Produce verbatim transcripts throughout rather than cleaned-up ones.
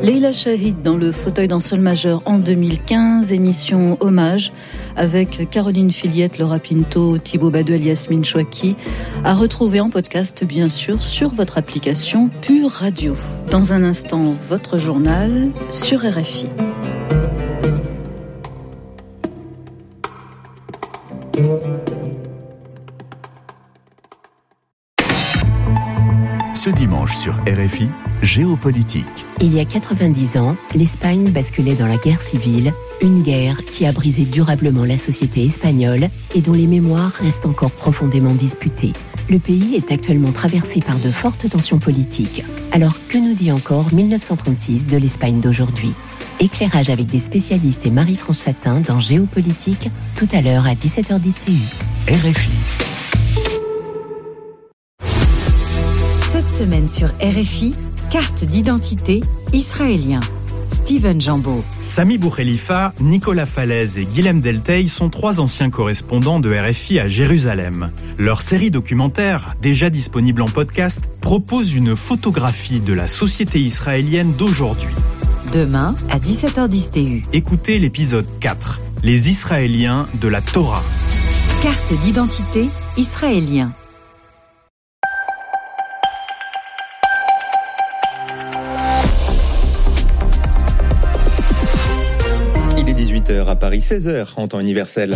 Leila Shahid dans le fauteuil d'un sol majeur en deux mille quinze, émission hommage avec Caroline Filiette, Laura Pinto, Thibaut Baduel, Yasmine Chouaki, à retrouver en podcast bien sûr sur votre application Pure Radio. Dans un instant, votre journal sur R F I. Ce dimanche sur R F I, Géopolitique. Il y a quatre-vingt-dix ans, l'Espagne basculait dans la guerre civile, une guerre qui a brisé durablement la société espagnole et dont les mémoires restent encore profondément disputées. Le pays est actuellement traversé par de fortes tensions politiques. Alors que nous dit encore mille neuf cent trente-six de l'Espagne d'aujourd'hui ? Éclairage avec des spécialistes et Marie-France Chatin dans Géopolitique, tout à l'heure à dix-sept heures dix T U. R F I. Cette semaine sur R F I, carte d'identité israélien. Steven Jambeau. Sami Boukhelifa, Nicolas Falaise et Guilhem Delteil sont trois anciens correspondants de R F I à Jérusalem. Leur série documentaire, déjà disponible en podcast, propose une photographie de la société israélienne d'aujourd'hui. Demain, à dix-sept heures dix T U. Écoutez l'épisode quatre, Les Israéliens de la Torah. Carte d'identité israélien. dix-huit heures à Paris, seize heures en temps universel.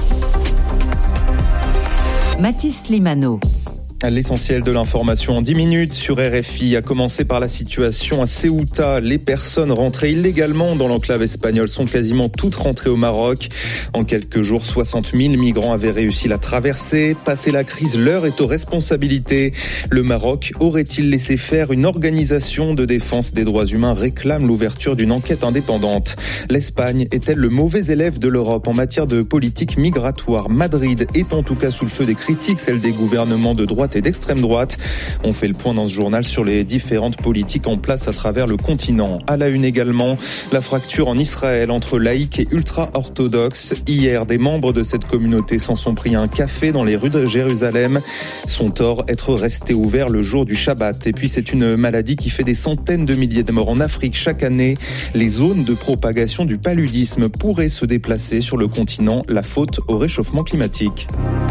Mathis Limano. L'essentiel de l'information en dix minutes sur R F I, a commencé par la situation à Ceuta. Les personnes rentrées illégalement dans l'enclave espagnole sont quasiment toutes rentrées au Maroc. En quelques jours, soixante mille migrants avaient réussi la traversée. Passé la crise, l'heure est aux responsabilités. Le Maroc aurait-il laissé faire? Une organisation de défense des droits humains réclame l'ouverture d'une enquête indépendante. L'Espagne est-elle le mauvais élève de l'Europe en matière de politique migratoire? Madrid est en tout cas sous le feu des critiques, celle des gouvernements de droite et d'extrême droite. On fait le point dans ce journal sur les différentes politiques en place à travers le continent. À la une également, la fracture en Israël entre laïcs et ultra-orthodoxes. Hier, des membres de cette communauté s'en sont pris un café dans les rues de Jérusalem. Son tort, être resté ouvert le jour du Shabbat. Et puis c'est une maladie qui fait des centaines de milliers de morts en Afrique chaque année. Les zones de propagation du paludisme pourraient se déplacer sur le continent, la faute au réchauffement climatique.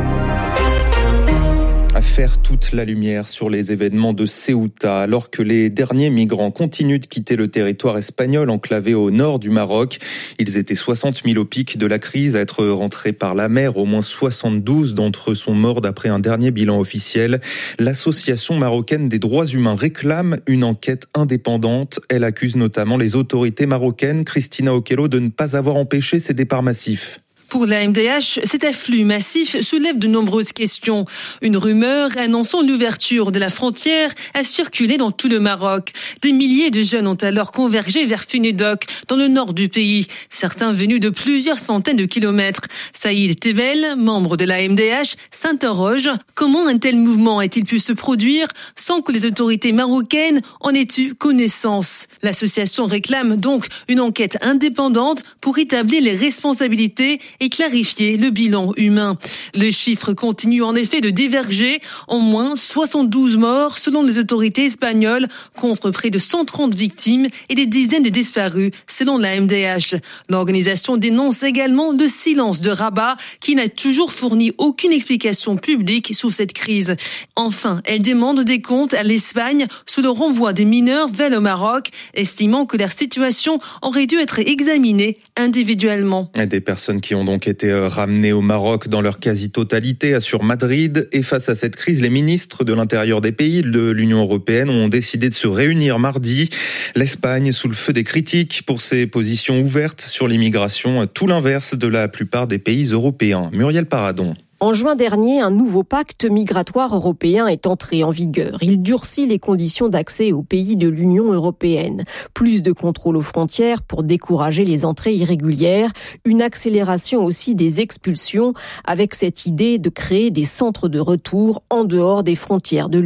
À faire toute la lumière sur les événements de Ceuta, alors que les derniers migrants continuent de quitter le territoire espagnol enclavé au nord du Maroc. Ils étaient soixante mille au pic de la crise à être rentrés par la mer. Au moins soixante-douze d'entre eux sont morts d'après un dernier bilan officiel. L'Association marocaine des droits humains réclame une enquête indépendante. Elle accuse notamment les autorités marocaines, Cristina Okello, de ne pas avoir empêché ces départs massifs. Pour l'A M D H, cet afflux massif soulève de nombreuses questions. Une rumeur annonçant l'ouverture de la frontière a circulé dans tout le Maroc. Des milliers de jeunes ont alors convergé vers Funedok, dans le nord du pays. Certains venus de plusieurs centaines de kilomètres. Saïd Tevel, membre de l'A M D H, s'interroge. Comment un tel mouvement a-t-il pu se produire sans que les autorités marocaines en aient eu connaissance? L'association réclame donc une enquête indépendante pour établir les responsabilités et clarifier le bilan humain. Les chiffres continuent en effet de diverger. Au moins soixante-douze morts selon les autorités espagnoles, contre près de cent trente victimes et des dizaines de disparus selon l'A M D H. L'organisation dénonce également le silence de Rabat qui n'a toujours fourni aucune explication publique sur cette crise. Enfin, elle demande des comptes à l'Espagne sous le renvoi des mineurs vers le Maroc, estimant que leur situation aurait dû être examinée individuellement. Des personnes qui ont donc été ramenées au Maroc dans leur quasi-totalité, assure Madrid. Et face à cette crise, les ministres de l'intérieur des pays de l'Union européenne ont décidé de se réunir mardi. L'Espagne sous le feu des critiques pour ses positions ouvertes sur l'immigration, tout l'inverse de la plupart des pays européens. Muriel Paradon. En juin dernier, un nouveau pacte migratoire européen est entré en vigueur. Il durcit les conditions d'accès aux pays de l'Union européenne. Plus de contrôle aux frontières pour décourager les entrées irrégulières. Une accélération aussi des expulsions avec cette idée de créer des centres de retour en dehors des frontières de l'U E.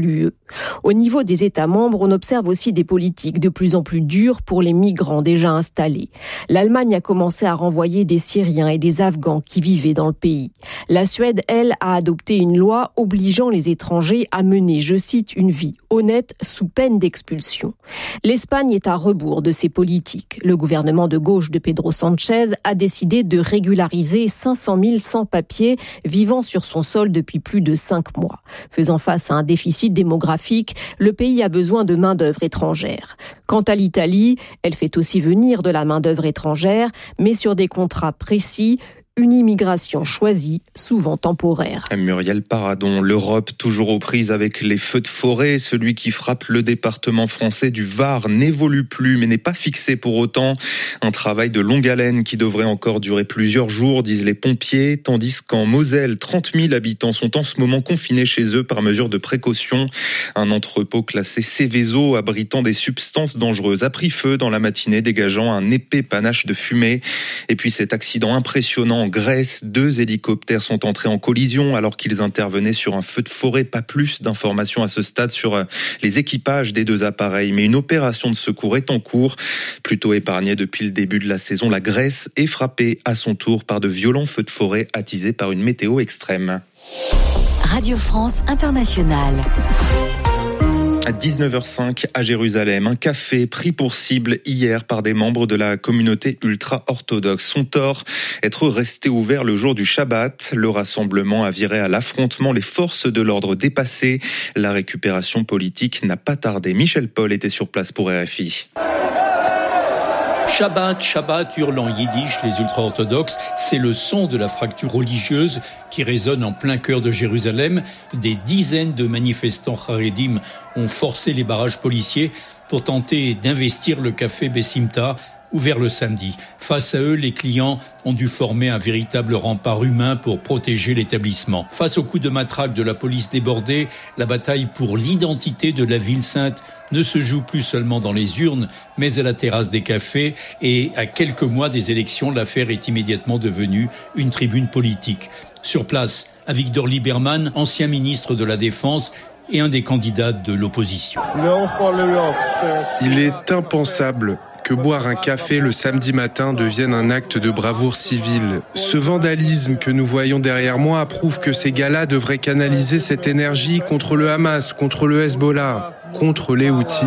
Au niveau des États membres, on observe aussi des politiques de plus en plus dures pour les migrants déjà installés. L'Allemagne a commencé à renvoyer des Syriens et des Afghans qui vivaient dans le pays. La Suède, elle, a adopté une loi obligeant les étrangers à mener, je cite, une vie honnête sous peine d'expulsion. L'Espagne est à rebours de ces politiques. Le gouvernement de gauche de Pedro Sánchez a décidé de régulariser cinq cent mille sans-papiers vivant sur son sol depuis plus de cinq mois. Faisant face à un déficit démographique, le pays a besoin de main-d'œuvre étrangère. Quant à l'Italie, elle fait aussi venir de la main-d'œuvre étrangère, mais sur des contrats précis, une immigration choisie, souvent temporaire. Muriel Paradon, l'Europe toujours aux prises avec les feux de forêt. Celui qui frappe le département français du Var n'évolue plus, mais n'est pas fixé pour autant. Un travail de longue haleine qui devrait encore durer plusieurs jours, disent les pompiers, tandis qu'en Moselle, trente mille habitants sont en ce moment confinés chez eux par mesure de précaution. Un entrepôt classé Céveso, abritant des substances dangereuses, a pris feu dans la matinée, dégageant un épais panache de fumée. Et puis cet accident impressionnant en Grèce, deux hélicoptères sont entrés en collision alors qu'ils intervenaient sur un feu de forêt. Pas plus d'informations à ce stade sur les équipages des deux appareils, mais une opération de secours est en cours. Plutôt épargnée depuis le début de la saison, la Grèce est frappée à son tour par de violents feux de forêt attisés par une météo extrême. Radio France Internationale. À dix-neuf heures cinq à Jérusalem, un café pris pour cible hier par des membres de la communauté ultra-orthodoxe. Son tort, être resté ouvert le jour du Shabbat. Le rassemblement a viré à l'affrontement, les forces de l'ordre dépassées. La récupération politique n'a pas tardé. Michel Paul était sur place pour R F I. Shabbat, Shabbat, hurlent en yiddish les ultra-orthodoxes. C'est le son de la fracture religieuse qui résonne en plein cœur de Jérusalem. Des dizaines de manifestants haredim ont forcé les barrages policiers pour tenter d'investir le café Bessimta, ouvert le samedi. Face à eux, les clients ont dû former un véritable rempart humain pour protéger l'établissement. Face aux coups de matraque de la police débordée, la bataille pour l'identité de la ville sainte ne se joue plus seulement dans les urnes, mais à la terrasse des cafés. Et à quelques mois des élections, l'affaire est immédiatement devenue une tribune politique. Sur place, Avigdor Lieberman, ancien ministre de la Défense, et un des candidats de l'opposition. Il est impensable que boire un café le samedi matin devienne un acte de bravoure civile. Ce vandalisme que nous voyons derrière moi prouve que ces gars-là devraient canaliser cette énergie contre le Hamas, contre le Hezbollah, contre les Houthis.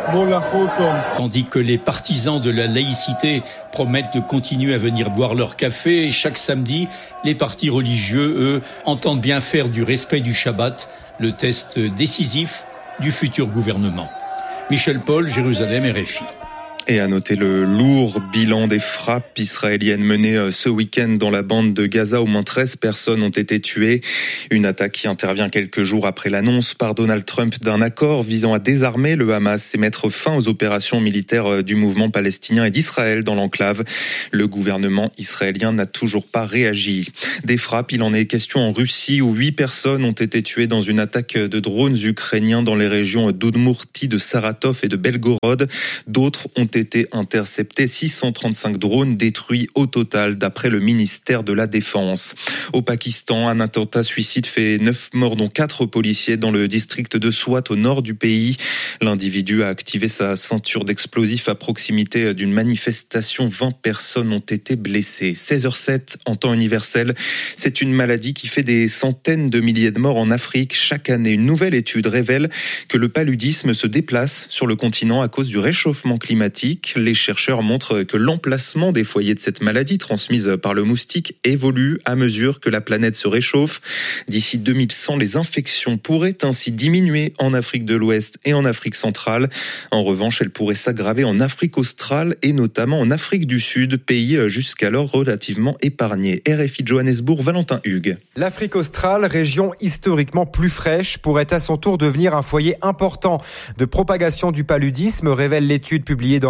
Tandis que les partisans de la laïcité promettent de continuer à venir boire leur café chaque samedi, les partis religieux, eux, entendent bien faire du respect du Shabbat le test décisif du futur gouvernement. Michel Paul, Jérusalem, R F I. Et à noter le lourd bilan des frappes israéliennes menées ce week-end dans la bande de Gaza. Au moins treize personnes ont été tuées. Une attaque qui intervient quelques jours après l'annonce par Donald Trump d'un accord visant à désarmer le Hamas et mettre fin aux opérations militaires du mouvement palestinien et d'Israël dans l'enclave. Le gouvernement israélien n'a toujours pas réagi. Des frappes, il en est question en Russie où huit personnes ont été tuées dans une attaque de drones ukrainiens dans les régions d'Udmurtie, de Saratov et de Belgorod. D'autres ont été interceptés, six cent trente-cinq drones détruits au total d'après le ministère de la Défense. Au Pakistan, un attentat suicide fait neuf morts dont quatre policiers dans le district de Swat au nord du pays. L'individu a activé sa ceinture d'explosifs à proximité d'une manifestation. vingt personnes ont été blessées. seize heures sept en temps universel. C'est une maladie qui fait des centaines de milliers de morts en Afrique chaque année. Une nouvelle étude révèle que le paludisme se déplace sur le continent à cause du réchauffement climatique. Les chercheurs montrent que l'emplacement des foyers de cette maladie transmise par le moustique évolue à mesure que la planète se réchauffe. D'ici deux mille cent, les infections pourraient ainsi diminuer en Afrique de l'Ouest et en Afrique centrale. En revanche, elles pourraient s'aggraver en Afrique australe et notamment en Afrique du Sud, pays jusqu'alors relativement épargné. R F I Johannesburg, Valentin Hugues. L'Afrique australe, région historiquement plus fraîche, pourrait à son tour devenir un foyer important de propagation du paludisme, révèle l'étude publiée dans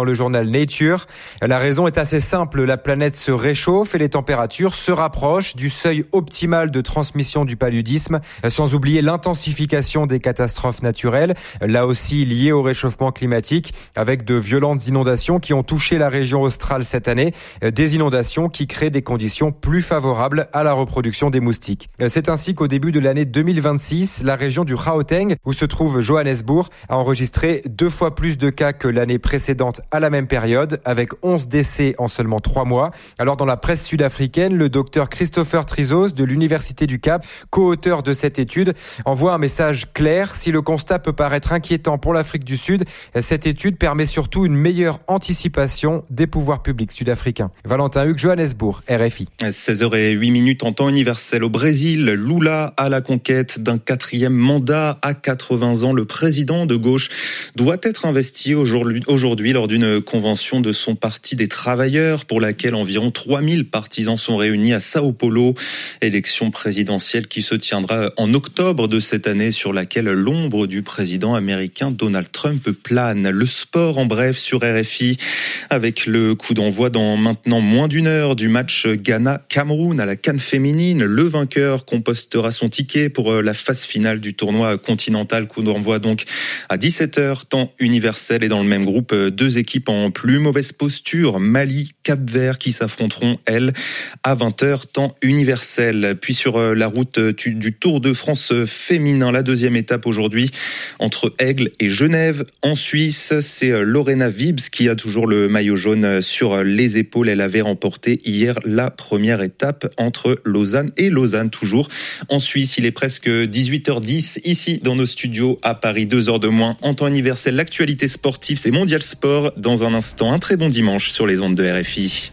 le journal Nature. La raison est assez simple, la planète se réchauffe et les températures se rapprochent du seuil optimal de transmission du paludisme, sans oublier l'intensification des catastrophes naturelles, là aussi liées au réchauffement climatique, avec de violentes inondations qui ont touché la région australe cette année, des inondations qui créent des conditions plus favorables à la reproduction des moustiques. C'est ainsi qu'au début de l'année deux mille vingt-six, la région du Gauteng, où se trouve Johannesburg, a enregistré deux fois plus de cas que l'année précédente à la même période, avec onze décès en seulement trois mois. Alors dans la presse sud-africaine, le docteur Christopher Trizos de l'Université du Cap, co-auteur de cette étude, envoie un message clair. Si le constat peut paraître inquiétant pour l'Afrique du Sud, cette étude permet surtout une meilleure anticipation des pouvoirs publics sud-africains. Valentin Hugues, Johannesburg, R F I. seize heures zéro huit minutes en temps universel au Brésil. Lula à la conquête d'un quatrième mandat à quatre-vingts ans. Le président de gauche doit être investi aujourd'hui, aujourd'hui lors d'une convention de son parti des travailleurs pour laquelle environ trois mille partisans sont réunis à Sao Paulo. Élection présidentielle qui se tiendra en octobre de cette année, sur laquelle l'ombre du président américain Donald Trump plane. Le sport en bref sur R F I, avec le coup d'envoi dans maintenant moins d'une heure du match Ghana-Cameroun à la CAN féminine. Le vainqueur compostera son ticket pour la phase finale du tournoi continental. Coup d'envoi donc à dix-sept heures, temps universel. Et dans le même groupe, deux équipes en plus mauvaise posture, Mali, Cap-Vert, qui s'affronteront, elles, à vingt heures, temps universel. Puis sur la route du Tour de France féminin, la deuxième étape aujourd'hui entre Aigle et Genève. En Suisse, c'est Lorena Wibbs qui a toujours le maillot jaune sur les épaules. Elle avait remporté hier la première étape entre Lausanne et Lausanne, toujours en Suisse. Il est presque dix-huit heures dix ici dans nos studios à Paris, deux heures de moins en temps universel. L'actualité sportive, c'est Mondial Sport. Dans un instant, un très bon dimanche sur les ondes de R F I.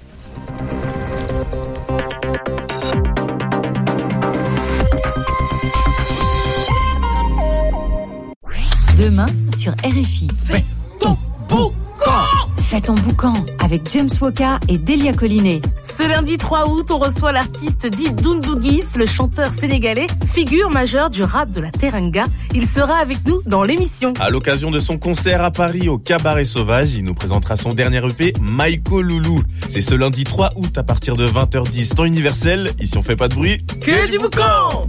Demain sur R F I. Fais ton boucan. Fais ton boucan avec James Woka et Delia Collinet. Ce lundi trois août, on reçoit l'artiste dit Doundougis, le chanteur sénégalais, figure majeure du rap de la Teranga. Il sera avec nous dans l'émission. À l'occasion de son concert à Paris au Cabaret Sauvage, il nous présentera son dernier E P, Maïko Loulou. C'est ce lundi trois août à partir de vingt heures dix, temps universel. Ici on fait pas de bruit, que, que du boucan.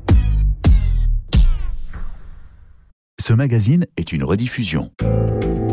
Ce magazine est une rediffusion.